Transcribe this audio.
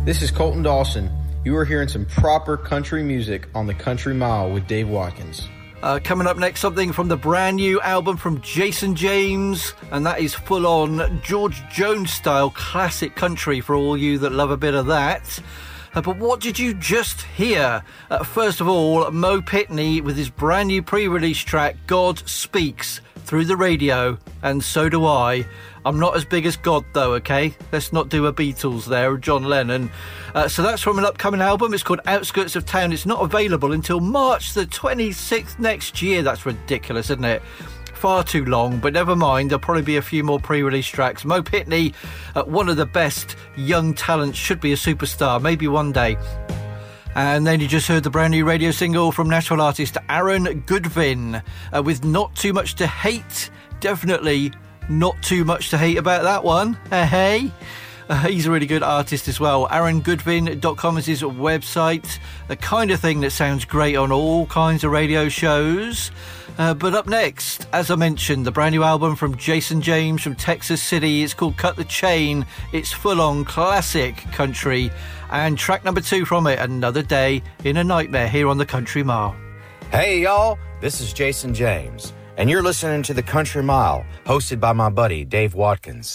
This is Colton Dawson. You are hearing some proper country music on the Country Mile with Dave Watkins. Coming up next, something from the brand new album from Jason James, and that is full-on George Jones-style classic country for all you that love a bit of that. But what did you just hear? First of all, Mo Pitney with his brand new pre-release track, God Speaks, through the radio, and so do I. I'm not as big as God, though, okay? Let's not do a Beatles there, or John Lennon. So that's from an upcoming album. It's called Outskirts of Town. It's not available until March the 26th next year. That's ridiculous, isn't it? Far too long, but never mind. There'll probably be a few more pre-release tracks. Mo Pitney, one of the best young talents, should be a superstar, maybe one day. And then you just heard the brand new radio single from Nashville artist Aaron Goodvin with Not Too Much to Hate. Definitely not too much to hate about that one. Hey. He's a really good artist as well. AaronGoodvin.com is his website. The kind of thing that sounds great on all kinds of radio shows. But up next, as I mentioned, the brand new album from Jason James from Texas City. It's called Cut the Chain. It's full-on classic country. And track number 2 from it, Another Day in a Nightmare, here on the Country Mile. Hey, y'all. This is Jason James. And you're listening to the Country Mile, hosted by my buddy, Dave Watkins.